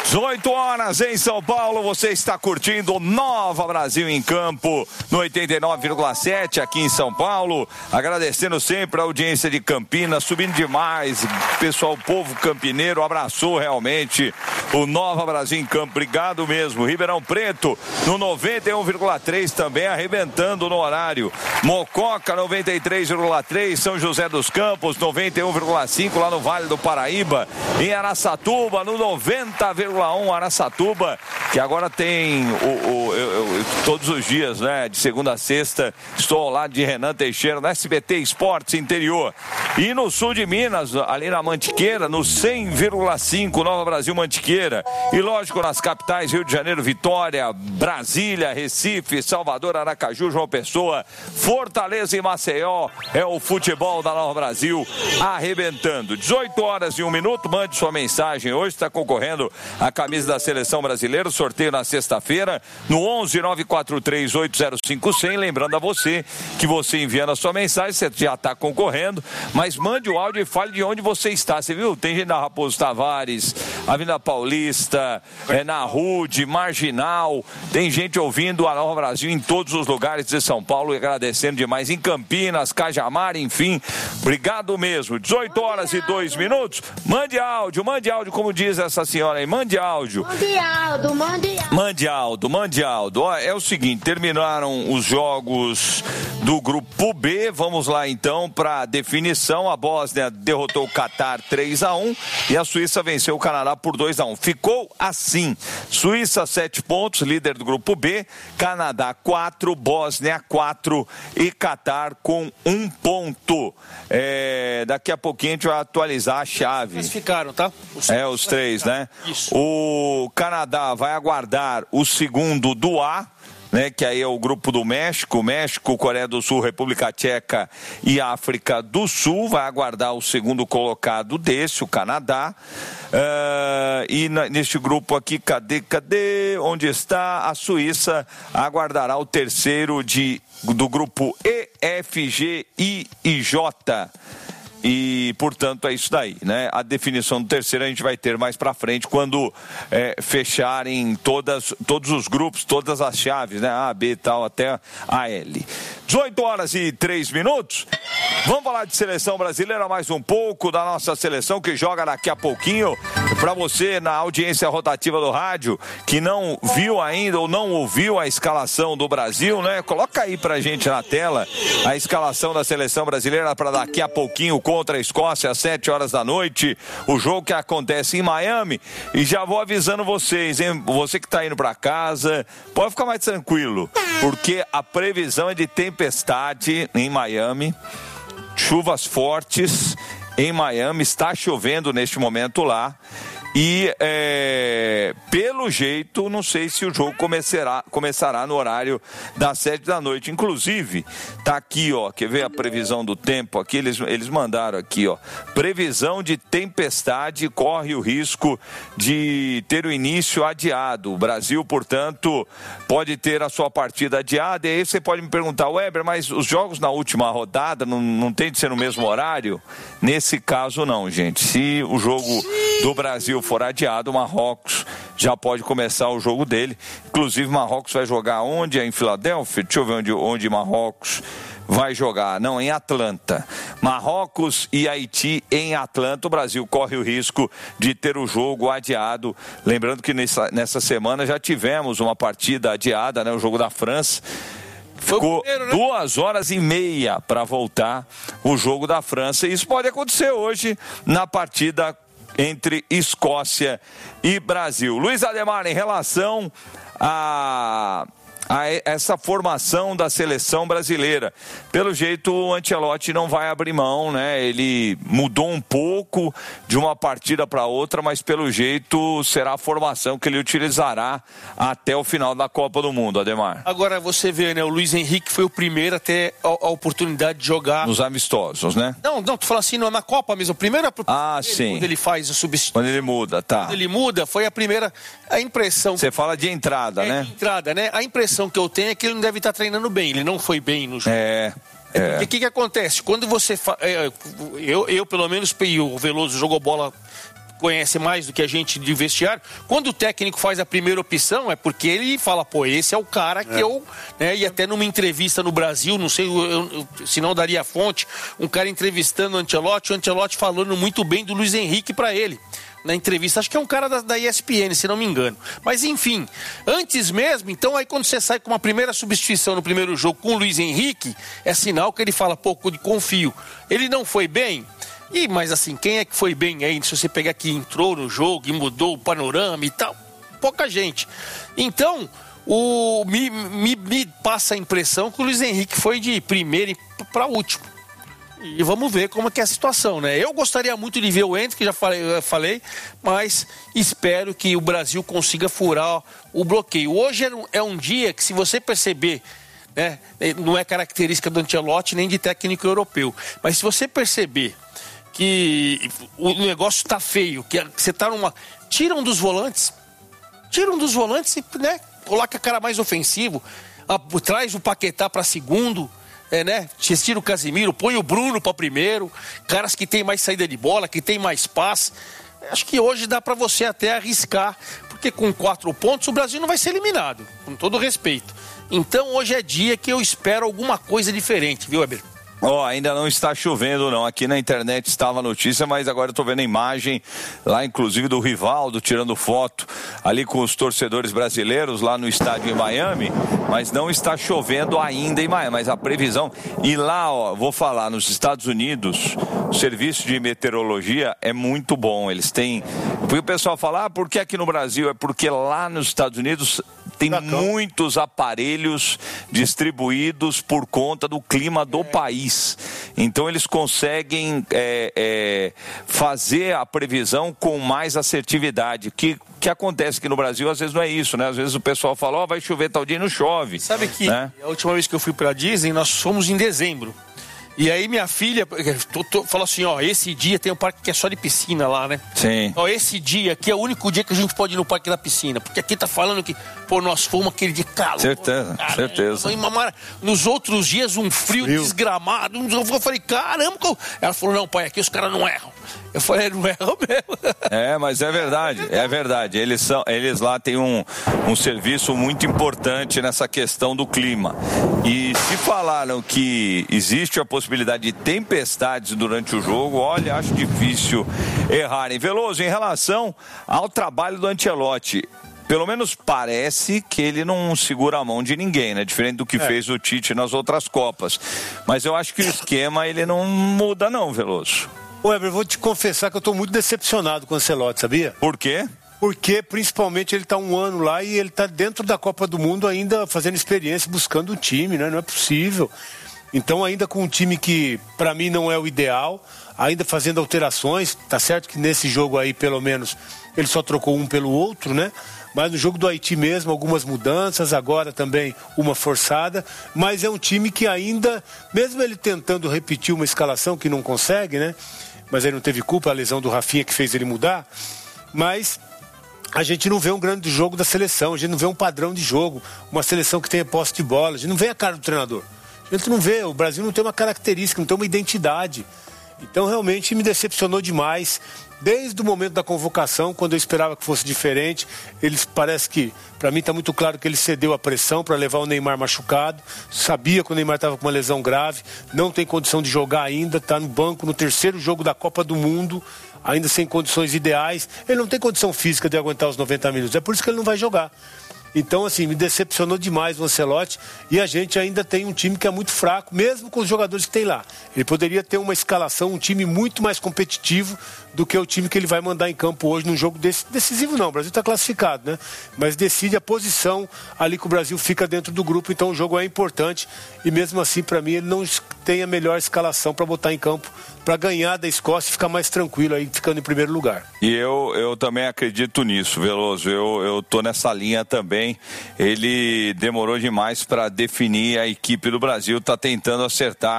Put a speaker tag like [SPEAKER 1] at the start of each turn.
[SPEAKER 1] 18 horas em São Paulo, você está curtindo Nova Brasil em Campo, no 89,7 aqui em São Paulo. Agradecendo sempre a audiência de Campinas, subindo demais. Pessoal, o povo campineiro abraçou realmente o Nova Brasil em Campo. Obrigado mesmo. Ribeirão Preto, no 91,3 também arrebentando no horário. Mococa, 93,3. São José dos Campos, 91,5 lá no Vale do Paraíba. Em Araçatuba, no 90,1 Araçatuba, que agora tem todos os dias, né, de segunda a sexta, estou ao lado de Renan Teixeira, no SBT Esportes Interior. E no sul de Minas, ali na Mantiqueira, no 100,5 Nova Brasil Mantiqueira. E lógico, nas capitais, Rio de Janeiro, Vitória, Brasília, Recife, Salvador, Aracaju, João Pessoa, Fortaleza e Maceió. É o futebol da Nova Brasil arrebentando. 18 horas e 1 minuto, mande sua mensagem. Hoje está concorrendo a camisa da Seleção Brasileira, sorteio na sexta-feira, no 11-943-805-100. Lembrando a você que você enviando a sua mensagem, você já está concorrendo, mas mande o áudio e fale de onde você está. Você viu? Tem gente na Raposo Tavares, Avenida Paulista, na Rude, Marginal, tem gente ouvindo a Nova Brasil em todos os lugares de São Paulo, e agradecendo demais, em Campinas, Cajamar, enfim, obrigado mesmo. 18 horas e 2 minutos, mande áudio, como diz essa senhora aí, mande áudio. Mande áudio. Ó, é o seguinte, terminaram os jogos do grupo B, vamos lá então para definição. A Bósnia derrotou o Catar 3-1 e a Suíça venceu o Canadá por 2-1. Ficou assim: Suíça 7 pontos, líder do grupo B, Canadá 4, Bósnia 4 e Catar com 1 ponto. Daqui a pouquinho a gente vai atualizar a chave.
[SPEAKER 2] Eles ficaram, tá?
[SPEAKER 1] Os três, né?
[SPEAKER 2] Isso.
[SPEAKER 1] O Canadá vai aguardar o segundo do A, né, que aí é o grupo do México, Coreia do Sul, República Tcheca e África do Sul. Vai aguardar o segundo colocado desse, o Canadá. E neste grupo aqui, cadê? Onde está? A Suíça aguardará o terceiro do grupo E, F, G, I e J. E, portanto, é isso daí, né? A definição do terceiro a gente vai ter mais pra frente, quando fecharem todos os grupos, todas as chaves, né? A, B e tal, até a L. 18 horas e 3 minutos. Vamos falar de seleção brasileira, mais um pouco da nossa seleção, que joga daqui a pouquinho. Para você, na audiência rotativa do rádio, que não viu ainda ou não ouviu a escalação do Brasil, né? Coloca aí pra gente na tela a escalação da seleção brasileira para daqui a pouquinho, contra a Escócia, às 7 horas da noite, o jogo que acontece em Miami. E já vou avisando vocês, hein? Você que está indo para casa, pode ficar mais tranquilo, porque a previsão é de tempestade em Miami, chuvas fortes em Miami, está chovendo neste momento lá. E pelo jeito, não sei se o jogo começará no horário das 7 da noite. Inclusive, tá aqui, ó, quer ver a previsão do tempo? Aqui eles mandaram aqui, ó, previsão de tempestade, corre o risco de ter o início adiado. O Brasil, portanto, pode ter a sua partida adiada. E aí você pode me perguntar, Weber, mas os jogos na última rodada não tem de ser no mesmo horário? Nesse caso não, gente. Se o jogo do Brasil for adiado, o Marrocos já pode começar o jogo dele. Inclusive, Marrocos vai jogar onde? Em Filadélfia? Deixa eu ver onde Marrocos vai jogar. Não, em Atlanta. Marrocos e Haiti em Atlanta. O Brasil corre o risco de ter o jogo adiado. Lembrando que nessa semana já tivemos uma partida adiada, né? O jogo da França. Ficou 2 horas e meia para voltar o jogo da França. E isso pode acontecer hoje na partida entre Escócia e Brasil. Luiz Ademar, em relação a essa formação da seleção brasileira, pelo jeito o Ancelotti não vai abrir mão, né? Ele mudou um pouco de uma partida para outra, mas pelo jeito será a formação que ele utilizará até o final da Copa do Mundo, Ademar.
[SPEAKER 2] Agora você vê, né? O Luiz Henrique foi o primeiro a ter a oportunidade de jogar
[SPEAKER 1] nos amistosos, né?
[SPEAKER 2] Não, tu fala assim, não é na Copa mesmo, a primeira
[SPEAKER 1] sim.
[SPEAKER 2] Quando ele faz a substituição.
[SPEAKER 1] Quando ele muda, tá.
[SPEAKER 2] Quando ele muda, foi a primeira, a impressão.
[SPEAKER 1] Você fala de entrada, né?
[SPEAKER 2] De entrada, né? A impressão que eu tenho é que ele não deve estar treinando bem, ele não foi bem no jogo. O que acontece? Quando você eu pelo menos, o Veloso jogou bola conhece mais do que a gente de vestiário. Quando o técnico faz a primeira opção, é porque ele fala, pô, esse é o cara que eu... Né, e até numa entrevista no Brasil, não sei se não daria a fonte, um cara entrevistando o Ancelotti falando muito bem do Luiz Henrique para ele. Na entrevista, acho que é um cara da ESPN, se não me engano. Mas enfim, antes mesmo, então aí quando você sai com uma primeira substituição no primeiro jogo com o Luiz Henrique, é sinal que ele fala, pô, confio. Ele não foi bem? Mas assim, quem é que foi bem aí? Se você pegar que entrou no jogo e mudou o panorama e tal, pouca gente. Então, me passa a impressão que o Luiz Henrique foi de primeiro para último. E vamos ver como é que é a situação, né? Eu gostaria muito de ver o Hendrick, que já falei, mas espero que o Brasil consiga furar o bloqueio. Hoje é um dia que, se você perceber, né, não é característica do Ancelotti nem de técnico europeu, mas se você perceber que o negócio está feio, que você está numa... Tira um dos volantes e, né, coloca a cara mais ofensivo, traz o Paquetá para segundo, né? Tira o Casemiro, põe o Bruno para primeiro, caras que tem mais saída de bola, que tem mais passe. Acho que hoje dá para você até arriscar, porque com 4 pontos o Brasil não vai ser eliminado, com todo respeito. Então hoje é dia que eu espero alguma coisa diferente, viu, Weber?
[SPEAKER 1] Ainda não está chovendo, não. Aqui na internet estava a notícia, mas agora eu estou vendo a imagem lá, inclusive, do Rivaldo tirando foto ali com os torcedores brasileiros lá no estádio em Miami, mas não está chovendo ainda em Miami. Mas a previsão... E lá, vou falar, nos Estados Unidos, o serviço de meteorologia é muito bom. Eles têm... Porque o pessoal fala, por que aqui no Brasil? É porque lá nos Estados Unidos tem muitos aparelhos distribuídos por conta do clima do país. Então eles conseguem fazer a previsão com mais assertividade. Que acontece aqui no Brasil, às vezes não é isso, né? Às vezes o pessoal fala, vai chover tal dia e não chove.
[SPEAKER 2] Sabe que,
[SPEAKER 1] né?
[SPEAKER 2] A última vez que eu fui pra Disney, nós fomos em dezembro. E aí minha filha falou assim, esse dia tem um parque que é só de piscina lá, né?
[SPEAKER 1] Sim.
[SPEAKER 2] Esse dia aqui é o único dia que a gente pode ir no parque da piscina. Porque aqui tá falando que, nós fomos aquele de calor.
[SPEAKER 1] Certeza, certeza.
[SPEAKER 2] Nos outros dias, um frio desgramado. Eu falei, caramba. Ela falou, não, pai, aqui os caras não erram. Eu falei, não erram mesmo.
[SPEAKER 1] Mas é verdade. Eles lá têm um serviço muito importante nessa questão do clima. E se falaram que existe a possibilidade de tempestades durante o jogo, olha, acho difícil errarem. Veloso, em relação ao trabalho do Ancelotti, pelo menos parece que ele não segura a mão de ninguém, né? Diferente do que fez o Tite nas outras Copas. Mas eu acho que o esquema ele não muda não, Veloso.
[SPEAKER 3] Weber, vou te confessar que eu estou muito decepcionado com o Ancelotti, sabia?
[SPEAKER 1] Por quê?
[SPEAKER 3] Porque, principalmente, ele está um ano lá e ele está dentro da Copa do Mundo ainda fazendo experiência, buscando o time, né? Não é possível. Então, ainda com um time que, para mim, não é o ideal, ainda fazendo alterações, tá certo que nesse jogo aí, pelo menos, ele só trocou um pelo outro, né? Mas no jogo do Haiti mesmo, algumas mudanças, agora também uma forçada, mas é um time que ainda, mesmo ele tentando repetir uma escalação que não consegue, né? Mas ele não teve culpa, a lesão do Rafinha que fez ele mudar, mas a gente não vê um grande jogo da seleção, a gente não vê um padrão de jogo, uma seleção que tenha posse de bola, a gente não vê a cara do treinador, a gente não vê, o Brasil não tem uma característica, não tem uma identidade. Então realmente me decepcionou demais, desde o momento da convocação, quando eu esperava que fosse diferente. Eles parece que, para mim está muito claro que ele cedeu a pressão para levar o Neymar machucado, sabia que o Neymar estava com uma lesão grave, não tem condição de jogar ainda, está no banco no 3º jogo da Copa do Mundo, ainda sem condições ideais, ele não tem condição física de aguentar os 90 minutos, é por isso que ele não vai jogar. Então, assim, me decepcionou demais o Ancelotti, e a gente ainda tem um time que é muito fraco, mesmo com os jogadores que tem lá. Ele poderia ter uma escalação, um time muito mais competitivo do que o time que ele vai mandar em campo hoje num jogo decisivo não, o Brasil está classificado, né? Mas decide a posição ali que o Brasil fica dentro do grupo, então o jogo é importante, e mesmo assim, para mim, ele não tem a melhor escalação para botar em campo, para ganhar da Escócia e ficar mais tranquilo aí, ficando em primeiro lugar.
[SPEAKER 1] E eu também acredito nisso, Veloso, eu tô nessa linha também. Ele demorou demais para definir a equipe do Brasil, está tentando acertar